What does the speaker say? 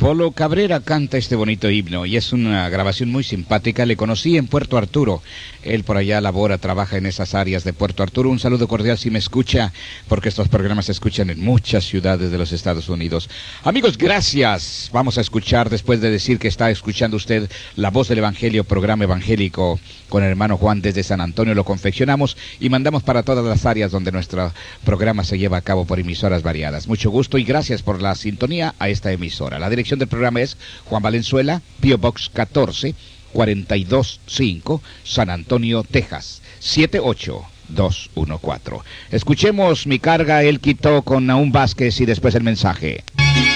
Polo Cabrera canta este bonito himno y es una grabación muy simpática. Le conocí en Puerto Arturo. Él por allá labora, trabaja en esas áreas de Puerto Arturo. Un saludo cordial si me escucha, porque estos programas se escuchan en muchas ciudades de los Estados Unidos. Amigos, gracias. Vamos a escuchar, después de decir que está escuchando usted La Voz del Evangelio, programa evangélico con el hermano Juan desde San Antonio. Lo confeccionamos y mandamos para todas las áreas donde nuestro programa se lleva a cabo por emisoras variadas. Mucho gusto y gracias por la sintonía a esta emisora. La dirección del programa es Juan Valenzuela, P.O. Box 14, 425, San Antonio, Texas, 78214. Escuchemos Mi Carga, él quitó con Naúm Vázquez y después el mensaje.